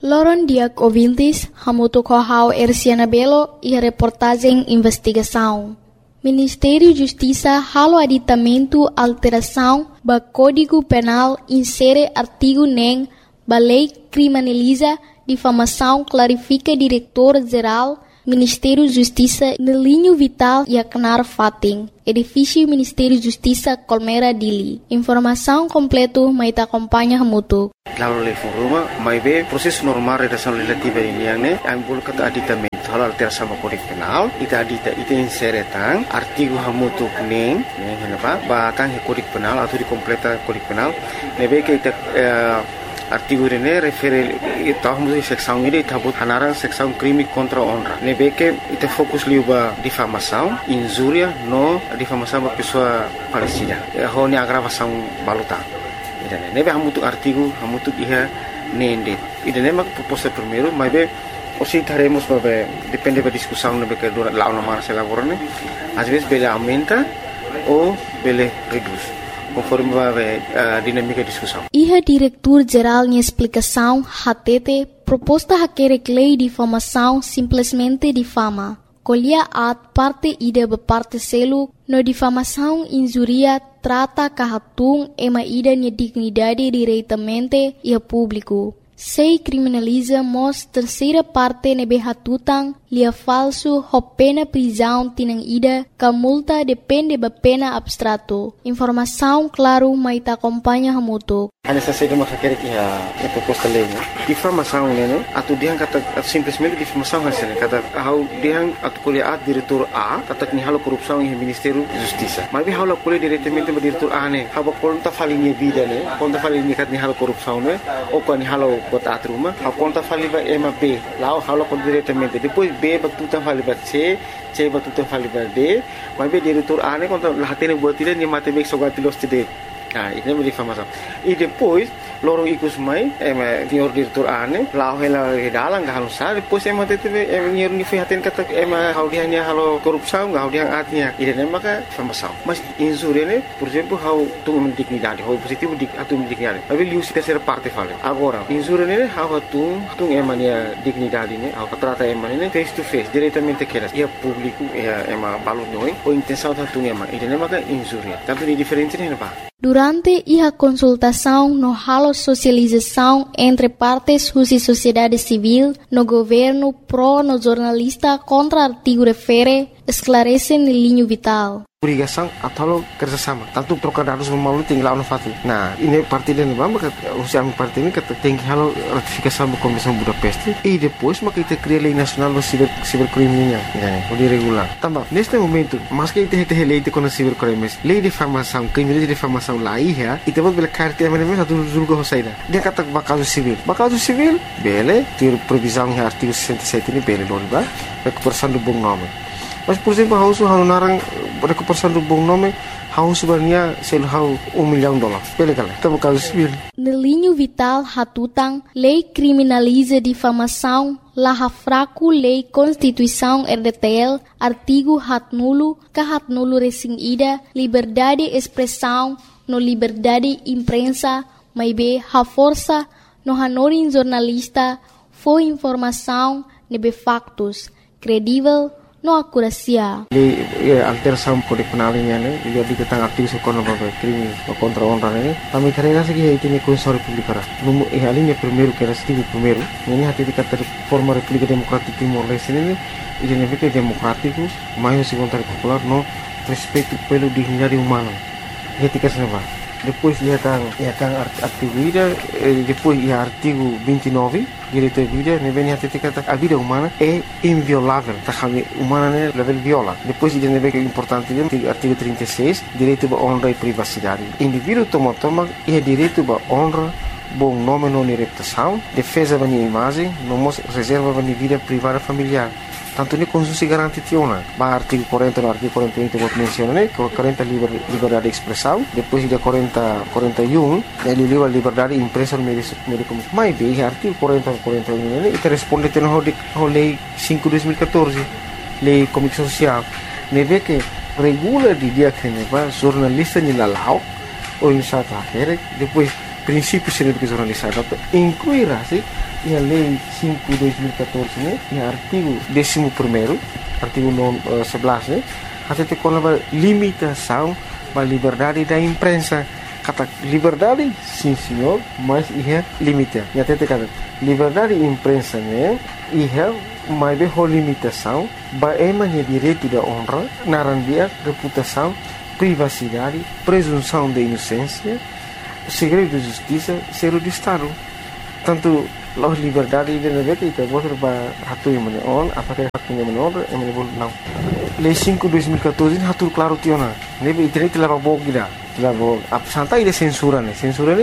Loron Diak ouvintes, hamuto kohau Erciana Belo e a reportagem investigação. Ministério da Justiça halo aditamento alteração ba Código Penal insere artigo nem ba lei criminaliza difamação clarifica diretor-geral Ministério da Justiça no linho vital e acnar fating. Edifício Ministério da Justiça Colmeira Dili. Informação completo mais acompanha hamuto. Lalu lei foruma, mai be proses normal redação legislativa ini yang ne, ambul kata aditamento hal alteração sama Código Penal, ita adita ita inseretang artigo hamutu neng, henapa, batang he Código Penal atau dikompleta Código Penal, nebe ke ita artigo ini refere ita hamutu seksão ini ita but hanarang seksão crime contra honra. Nebe ke ita fokus liuba difamação, injuria no difamação ba pessoa falecida. Honi agravação balutang. Nebe hamutu artigo hamutu iha nende. Ida nema proposta primeiro, mas be osi taremos babe depende da discussão nebe que dura lá uma marcha laborane. Às vezes bele aumenta ou bele reduz, conforme babe dinâmica da discussão. Iha diretor-geral de explicação HTT proposta haquere lei de difamação simplesmente difama. Colhia at parte ida ba parte selo no difamação injuria trata kahatung ema ida nia dignidade diretamente e a público. Sei criminaliza mos terceira parte nebe hatutang lia falso ho pena prisão tinang ida ka multa depende ba pena abstrato. Informação claro mai ta acompanha hamuto. Hanya saja cuma sakit ya proposta lei ne. Difamação ne, atau dia kata simplesmente difamação hasilnya kata how dia atau kuliah diretor A kata ni halo korupsi yang Ministério da Justiça. Mas dia halo kuliah diretamente ba diretor A ne, haba konta falinha vida ne, konta falinha kat ni halo korupsi ne, ou kan ni halo bot atruma, haba konta faliba ema B, lá halo kon diretamente. Depois B batuta faliba C batuta faliba D, mas be diretor A ne konta lahatene buat dia ni mate bek sogati los tide. Nah, ini menjadi difamação. E depois, lorong ikus mai, senhor diretor ane, lau hela dalang gak halus sa, depois tete nyer ni fihatin kata hau dia nya halo korupsau gak hau dia atnya. Ide nem maka difamação. Mas injúria ne, por exemplo, hau tu dignidade, hau positivo atu dignidade. Tapi liu si terceira parte fale. Agora, injúria ne hau tu nia dignidade ne, hau trata ne face to face, diretamente keras. Ia público, ia balu noi, ou intenção tu ema. Ide nem maka injúria. Tanto ni diferente ne pa. Durante a consultação no halo socialização entre partes e sociedade civil, no governo pro no jornalista contra artigo refere, esclarece no linho vital. Obrigação atau kerjasama. Tanto trocar dados malu tinggal no fatu. Nah, ini parti dan bamba usia parti ini kata tinggi halo ratifikasi sama Komisi Budapest. E depois maka kita cria lei nasional do cibercriminal, o de regular. Tambah, neste momento, mas que kita lei de com cibercrimes, lei de difamação, crime de difamação lá ia, e temos bela carta mesmo satu julga hosaida. Dia kata bakal civil. Bakal civil, bele, ter previsão em artigo 67 ini bele doriba, recuperação do bom nome. Mas, por exemplo, hau narang recuperação do bom nome, hau sebenarnya sel hau $1 milhão. Pele kala, tamo caso civil. No linho vital hatutang, lei criminaliza difamação, laha fraco lei Constituição RDTL, artigo hat nulo recém ida, liberdade de expressão, no liberdade imprensa, mas be ha força, no hanorin jornalista, foi informação, nebe factos, credível, no acuracia. Alteração Código Penal ini dia diketang artigo sekono babe crime contra honra ini. Kami karena segi itu ni Constituição República. Numu alinha primeiro que era artigo primeiro. Ini hati dikata forma República Democrática Timor-Leste ini identifica democrático, mais segundo popular no respeito pelo dignidade humana. Ketika senapa. Depois ia kang artigo ida, depois ia artigo 29, direito à vida, ne vem até kata a vida humana é inviolável, tá kami humana ne level viola. Depois ida ne vem importante artigo 36, direito à honra e privacidade. Indivíduo toma ia direito à honra, bom nome não reputação, defesa da imagem, não reserva da vida privada familiar. Tanto ni konstitusi garanti tiona. Ba artigo 40 no artigo 41 vou mencionar, né? 40 liberdade de expressão, depois de 41 ele livre liberdade de imprensa no meio de comunicação. Mas bem, artigo 40 41 né? Ele responde tendo a lei 5/2014, lei comunicação social. Neve que regula de dia que neva jornalista ni lalau ou em South Africa, depois princípios científicos jornalizados, incluirá-se a Lei 5/2014, né, e o artigo 11º, artigo 11, né, até com a limitação da liberdade da imprensa. Kata liberdade, sim senhor, mas é limite. E até kata liberdade da imprensa, né, mas é limitação, é direito da honra, narandia, reputação, privacidade, presunção de inocência, segredo de justiça, segredo de Estado. Tanto a liberdade de navegar kita boleh hatu yang mana on, apakah hatunya menor, yang mana boleh não. Lei 5/2014 hatu claro tiona. Nebe internet telah bawa kita, telah bawa. Santai de censura ne,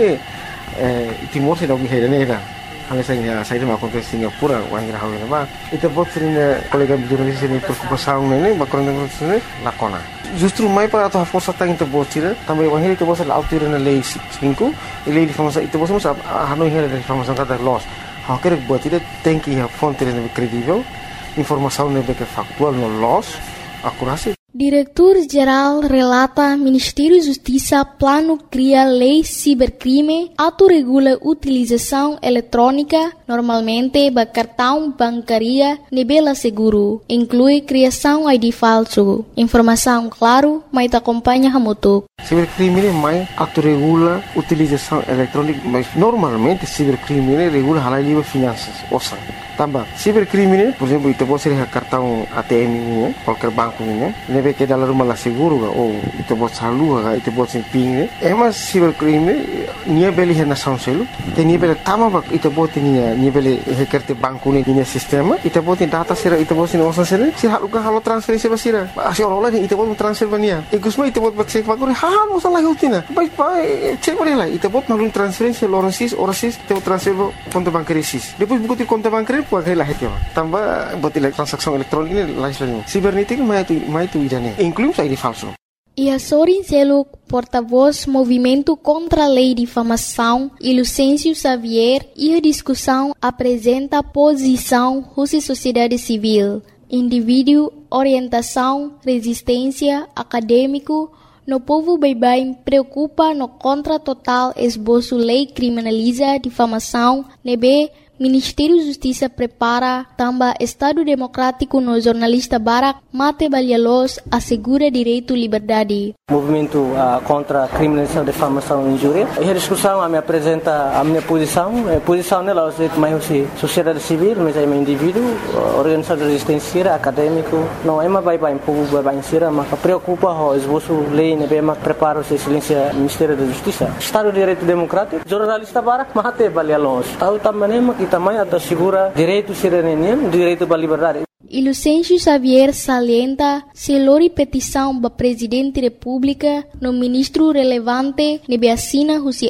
Timor se dah gihai ne dah. Hanya saya dah makan Singapura, wanita hawa ne ba. Itu buat sering kolega jurnalis ini preocupação ne, bakoran ne lakona. Justru mai para a força tá into botira, também o ele te bosa la autora na lei 5, e lei de formação, te bosa hanoi hele de formação cada loss. Ha quer botira tem que a fonte ne credível, informação ne que factual no loss, acurácia. Diretor-Geral relata Ministério da Justiça plano cria lei cibercrime, autorregula utilização eletrônica, normalmente ba cartão bancaria nebela seguro, inclui criação ID falso. Informação claro, mas te acompanha hamutuk. Cibercrime mais autorregula utilização eletrônica, mas normalmente cibercrime regula halal livre finanças, ouça. Tambah, cibercrime, por exemplo, itu pode ser cartão ATM ini, qualquer banco ini, nebe que dalam rumah lah seguro, ou itu pode salur, itu pode ser ping, mas cibercrime, nia beli hena sound selu, te nia beli tama bak, itu pode nia beli hekerte banku ni nia sistema, itu pode data sera, itu pode nia osan sera, si haluka halo transferensi basira, asyik orang lain itu pode transfer bania, ikusma itu pode cek banku, hal masalah hutina, baik cek boleh lah, itu pode nalun transferensi orang sis, itu transfer konto bankari sis, depois buku ti konto bankari puai lah itu, tambah buat transaksi elektronik ini lain. Sibernetik mai tu idane, inclusive ID falso. E Sorin Seluk, porta-voz Movimento contra a Lei de Difamação, e Lucêncio Xavier, e a discussão apresenta a posição Rússia Sociedade Civil, indivíduo, orientação, resistência, acadêmico. No povo bem preocupa no contra total esboço lei criminaliza difamação, nebe Ministério da Justiça prepara também Estado Democrático no jornalista Barak Mate Balhalos assegura direito à liberdade. Movimento contra a criminalização, difamação e injúria. E a discussão me apresenta a minha posição. A posição nela é mais sociedade civil, mas é um indivíduo, organização de resistência, acadêmico. Não é mais bem povo bem ser, mas preocupa o esboço lei, né, mas prepara o silêncio Ministério da Justiça. Estado de Direito Democrático, jornalista Barak Mate Balhalos. Tahu também que também assegura direito cidadania, direito à liberdade. E Lucêncio Xavier salienta se lori petição para Presidente da República no ministro relevante nebe assina Rússia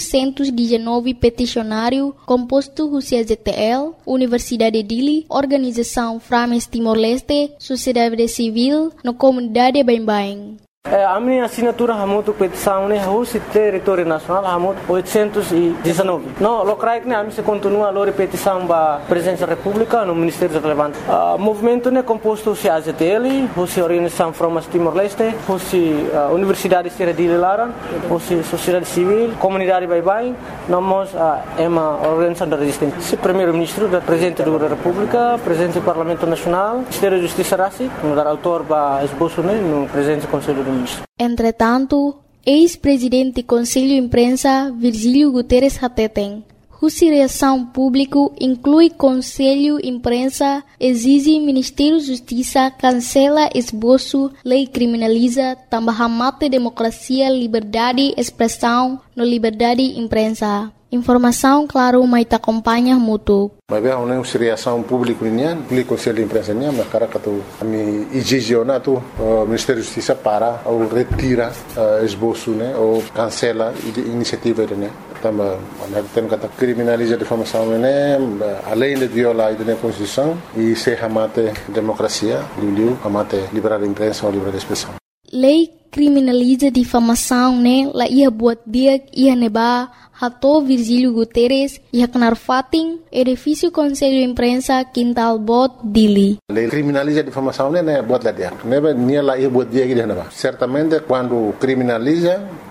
819 peticionário composto Rússia ZTL, Universidade de Dili, Organização Frames Timor-Leste, Sociedade Civil, no Comunidade Bem. A minha assinatura hamutu petição né Rússia território nacional hamut 819. No, locais né a mim se continua a petição para presidente da República no Ministério relevante. Movimento né composto se AZTL, Rússia Organização Frames Timor-Leste, Rússia Universidade de Dili Laran, Rússia Sociedade Civil, Comunidade Bem, nós é uma organização da resistência. Se primeiro-ministro da presidente da República, presidente do Parlamento Nacional, Ministério da Justiça Rassi, no dar autor para esboço né no presidente do Conselho do Entretanto, ex-presidente do Conselho de Imprensa Virgílio Guterres Hateten, Rússia Reação Público inclui Conselho de Imprensa, exige Ministério da Justiça cancela esboço, lei criminaliza, também mate democracia, liberdade, expressão, no liberdade de imprensa. Informação, claro, mas te acompanha muito. Mas bem, a reação pública o Conselho de Imprensa mas cara que tu me exigena tu Ministério da Justiça para ou retira esboço né ou cancela iniciativa né também tem que criminaliza a difamação né além de violar a Constituição e se amate democracia amate liberdade de imprensa ou liberdade de expressão. Lei criminaliza difamação né la ia buat dia ia neba Hato Virgílio Guterres e Haknar Fatin, edifício Conselho de Imprensa Quintal Bot Dili. A lei criminaliza a difamação, né? Buat lá dia. Neba nia lá ia buat dia que certamente quando criminaliza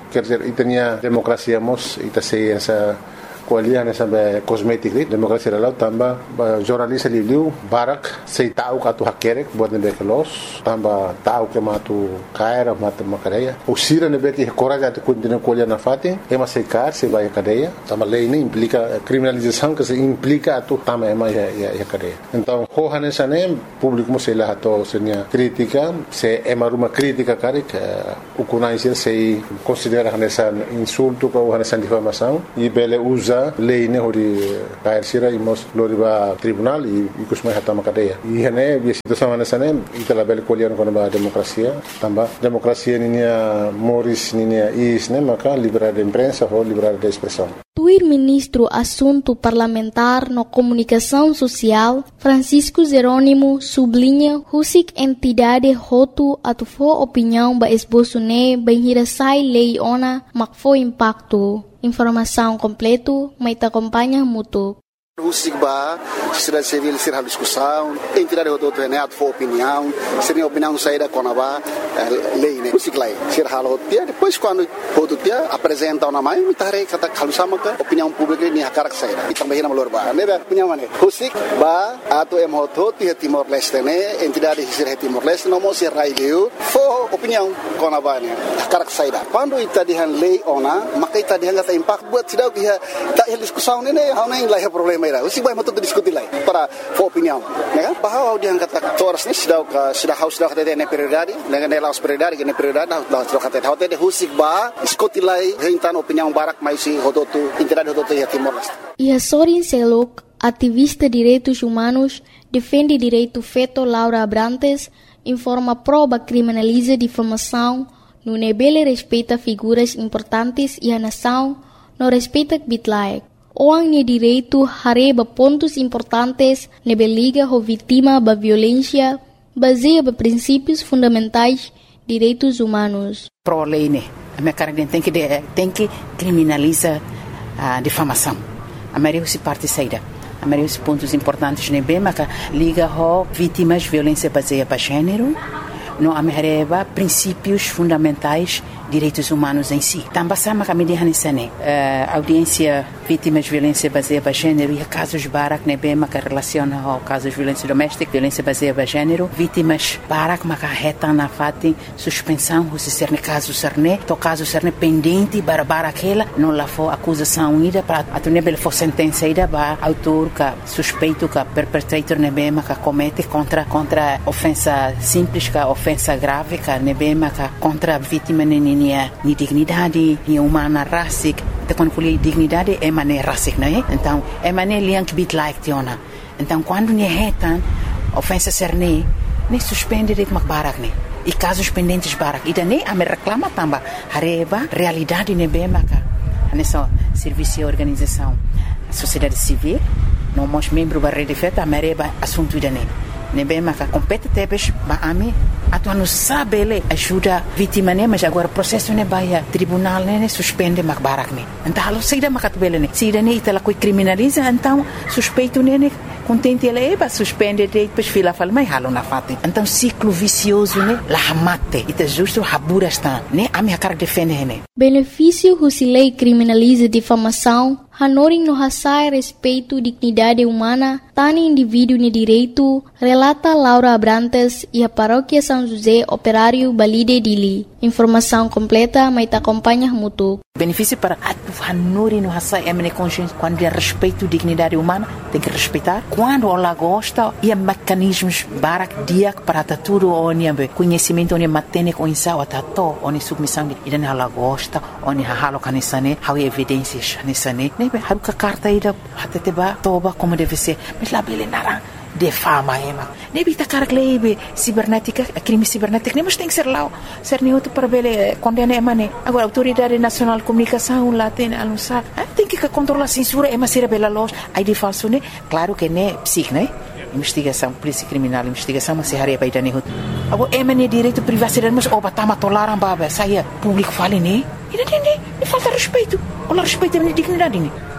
quer dizer, itania demokrasia mos ita sei essa kualiah nessa kosmetik ni demokrasi dalau tambah jornalis liu barak sei tahu katu hakerek buat nebe kelos tambah tahu ke matu kaira matu makadeia usira nebe que coragem de continuar kualiah na fatin ema sei kar sei vai cadeia tambah lei ni implica criminalização que se implica atu tambah ema ya cadeia então ho nessa nem público mo sei lá to senia crítica se ema uma crítica karik ukunai sei considera nessa insulto ou nessa difamação e bele usa lei ne hori kair sira imos loriba tribunal e kusmai hatama cadeia e hene bi situação nessa nem itala bel kolian kono ba demokrasia tamba demokrasia ninia moris ninia is ne maka liberdade de imprensa ou liberdade de expressão. O ministro Assunto Parlamentar no Comunicação Social, Francisco Jerônimo, sublinha husik entidade hotu atufo opinião ba esboço ne bem hirasai lei ona makfo impacto. Informação completo, mas acompanha mútuo. Husik ba, sociedade civil ser a discussão, entidade do treinado for opinião, seria opinião saída com a lei, né? Husik lá, ser halo dia, depois quando o dia apresenta uma mãe, muita gente kata kalau sama ke opinião pública ni hakarak saída. E também na malor ba, né? Opinião mana? Husik ba, atau emoto ti Timor Leste né? Entidade ser Timor Leste não mostra raileu, for opinião com a ba né? Hakarak saída. Quando ita dihan lei ona, maka ita dihan kata impact buat sidau dia tak diskusão né? Hau nem lah problema. Usik baik betul diskusi lagi para opinião, né? Bahwa dia kata toras ni sudah kata ne prioridade, dengan nelas prioridade, ne prioridade sudah kata hotel husik ba diskusi lagi hentan opinião barak mais si hototu entidade hototu ya Timor Leste. E Sorin Selok, ativista direitos humanos, defende direito feto Laura Abrantes, informa prova criminaliza difamação, no nebele respeita figuras importantes e a nação, não respeita bitlaek. Orang ni direito hareba pontos importantes nebe liga ho vítima ba violência baseia ba princípios fundamentais direitos humanos. Pro lei né, a minha cara tem que criminalizar a difamação. A maioria se parte saída. A maioria dos pontos importantes nebe maka liga ho vítimas violência baseia ba gênero. No amereba princípios fundamentais direitos humanos em si. Também sama kami dihanisane audiência vítimas de violência baseada em gênero e casos barak nebe maka relaciona ao casos de violência doméstica, violência baseada em gênero, vítimas barak maka reta na fati suspensão se cerne caso cerne, to caso cerne pendente bara aquela não lá for acusação ida para a nebe for sentença ida ba autor ka suspeito ka perpetrator nebe maka comete contra ofensa simples ka ofensa grave ka nebe maka contra vítima ni dignidade, ni humana racic, então quando falei dignidade é mané racic, não é? Então é mané liang bit like tiona. Então quando ni retan ofensa cerne, nem suspende det mak barak ne. E casos pendentes barak. E daí a me reclama tamba hareba realidade nebe maka. Nessa serviço e organização, sociedade civil, não mos membro da rede feta, a mereba assunto daí. Nebe maka compete tebes ba ami atu anu sabele ajuda vítima ne mas agora processo ne baia tribunal ne suspende mak barak ne então halo saída makat bele ne saída ne itala coi criminaliza então suspeito ne contente ele eba suspende depois fila fala mai halo na fati então ciclo vicioso ne la hamate ita justo habura está ne ami hakar defende ne benefício husilei criminaliza difamação Hanoring no hasai respeito dignidade humana, tani indivíduo ni direito, relata Laura Abrantes e a paróquia São José Operário Balide Dili. Informação completa, mas te acompanha mútuo. Benefício para Hanoring no hasai emene consciência quando é respeito dignidade humana, tem que respeitar. Quando ela gosta, e mecanismos barak diak para tudo onde conhecimento onde matene com insau atato onde submissão e dan ela gosta onde halo kanisane, há evidências nisane. Haruka carta ida hateteba toba como deve ser mas lá bele nara de fama ema nebi ta carglebe cibernética crime cibernético nem mas tem que ser lá ser neutro para bele condena emane agora autoridade nacional de comunicação lá tem anunciar tem que controlar a censura ema ser bela loja aí de falso né claro que né psic né investigação polícia criminal investigação mas se haria baida ne agora emane direito privacidade mas oba tama tolaram baba saia público fale né e falta respeito. Olha respeito a minha dignidade.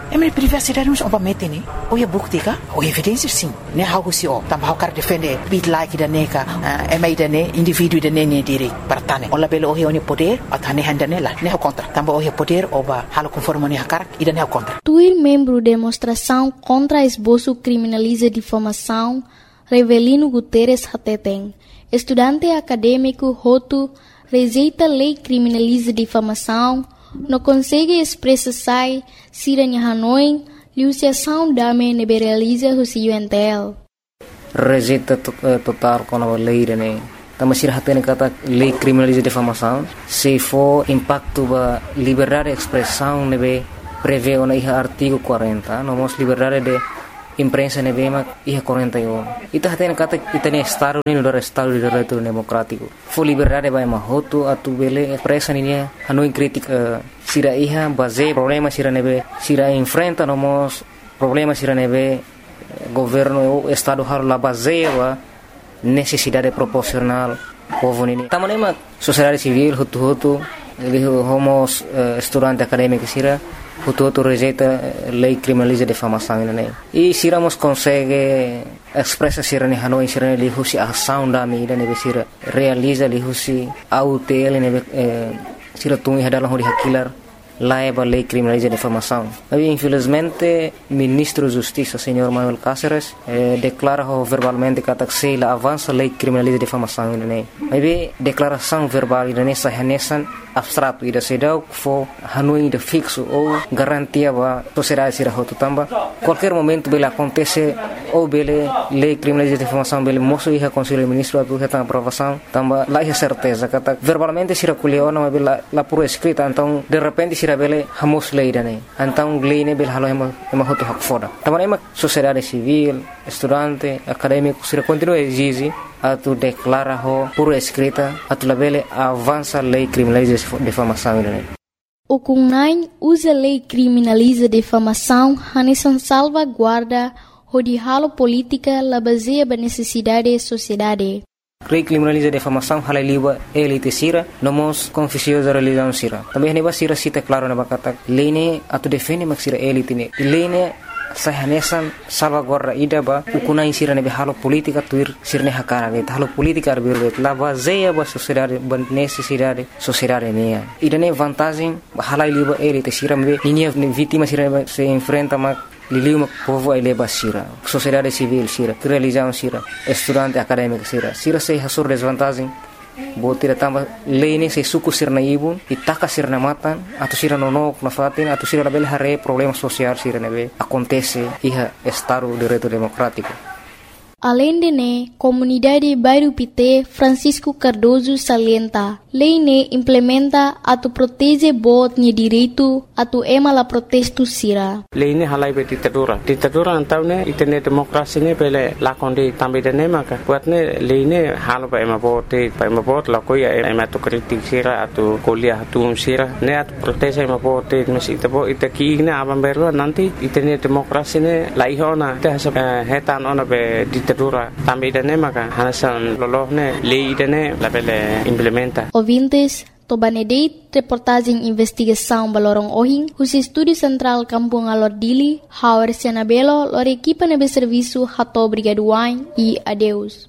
minha privacidade não obviamente né ou é bukti ka ou evidência sim né how se o também how quer defender bit like da neca mai da ne indivíduo da ne direito para tane ou labelo o é poder a tane handa nela né contra também o é poder oba halo conforme ne hakar e da ne contra Tuir membro demonstração contra esboço criminaliza difamação Revelino Guterres Hateteng estudante acadêmico Hotu rejeita lei criminaliza difamação não consegue expressar siranya Hanoi liusiação dame neberaliza o UNTL. Rejeita total com a lei né. Também se hatene kata lei criminaliza difamação se for impacto ba liberdade de expressão nebe prevê na artigo 40 nomos liberdade de imprensa nebe mak 41 ita hatene kata itane estado ni do estado de direito democrático for liberdade ba mahoto atu bele expressa ni Hanoi crítica sira base problema sira nebe sira enfrenta nomos problema sira nebe governo o estado har la base ba necessidade proporcional povo nini tamanema sociedade civil hutu homos estudante acadêmico sira hutu rejeita lei criminaliza difamação né e siramos consegue expressa sira ni Hanoi sira ni husi ação da mídia ne sira realiza li husi autel ne sira tungi hadalah hori hakilar laiba lei criminaliza difamação. Mas infelizmente ministro da Justiça, senhor Manuel Cáceres, declara verbalmente que a avança lei criminaliza difamação né. Mas declaração verbal nessa renesan abstrato ida sedau for Hanoi de fixo ou garantia ba sociedade sira hotu tamba qualquer momento bele acontece ou bele lei criminaliza difamação bele moço ia conselho ministro atu reta aprovação tamba lá é certeza kata verbalmente sira kuliona mas bele lá por escrita então de repente sira bele hamos lei dane então lei ne bele halo ema hotu hak foda tamba ema sociedade civil estudante acadêmico sira continua exige atu declara por escrita atu labele avança lei criminaliza difamação né. O CUNAI usa lei criminaliza difamação hanesan salvaguarda hodihalo política la baseia ba necessidade da sociedade. Lei criminaliza difamação halai liba elite sira nomos confusiosa religião sira. Também neba sira cita claro na bakata lei ne atu defende mak sira elite ne. Lei ne sahanesan salvaguarda ida ba ukunai sira nebe halo politika tuir sirne hakara ge halo politika arbirbe la baseia ba sociedade ban necessidade sociedade mea ida ne vantagem halai liba elite sira mbe ninia vítima sira se enfrenta mak liliu mak povo ele ba sira sociedade civil sira religião sira estudante acadêmico sira se hasur desvantagem botira tamba lei ne se suku sirna ibun itaka sirna matan atau sira nonok na fatin atau sira label hare problema social sira nebe acontece iha estado de direito democrático. Além de ne, comunidade Bairro Pité Francisco Cardoso salienta, lei ne implementa atu protege bot ni direito atu ema la protesto sira. Lei ne halai be ditadura antau ne itene demokrasi ne pele lakonde tambe de ne maka buat ne lei ne halo ba ema bot la koya ema to kritik sira atu kuliah atu sira ne atu protege ema bot mes itaki ne abam berwa nanti itene demokrasi ne laihona te hetan ona be ditadura tambe de ne maka hanasan lolohne lei de ne la pele implementa. Ouvintes, Tobanedeit, reportagem investigação Balorong Ohing, os Estúdio Central Kampung Alordili, Hauer Sianabelo, lor equipa nebe serviço Hato Brigaduain e adeus.